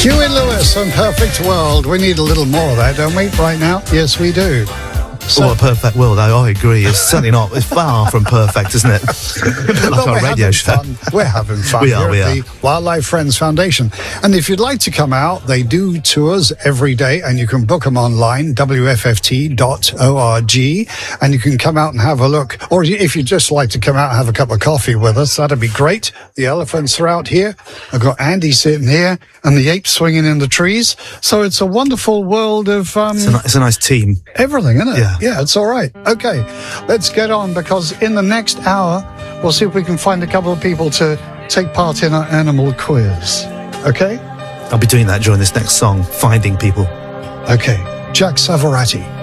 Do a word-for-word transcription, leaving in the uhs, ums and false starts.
Huey Lewis and Perfect World. We need a little more of that, don't we, right now? Yes, we do. So, oh, a perfect world, I, I agree. It's certainly not. It's far from perfect, isn't it? Like our radio show. Fun. We're having fun we here are, we at are. the Wildlife Friends Foundation. And if you'd like to come out, they do tours every day, and you can book them online, w f f t dot org, and you can come out and have a look. Or if you'd just like to come out and have a cup of coffee with us, that'd be great. The elephants are out here. I've got Andy sitting here, and the apes swinging in the trees. So it's a wonderful world of... Um, it's, a, it's a nice team. Everything, isn't it? Yeah. Yeah, it's all right. Okay, let's get on, because in the next hour, we'll see if we can find a couple of people to take part in our animal quiz. Okay? I'll be doing that during this next song, finding people. Okay, Jack Savoratti.